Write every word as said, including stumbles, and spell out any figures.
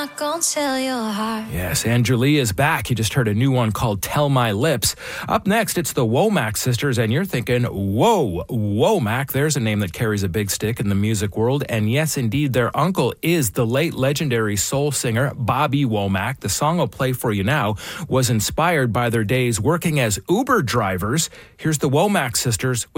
not gonna tell your heart. Yes, Andrew Lee is back. You just heard a new one called Tell My Lips. Up next, it's the Womack sisters, and you're thinking, whoa, Womack, there's a name that carries a big stick in the music world. And yes, indeed, their uncle is the late legendary soul singer Bobby Womack. The song I'll play for you now was inspired by their days working as Uber drivers. Here's the Womack sisters with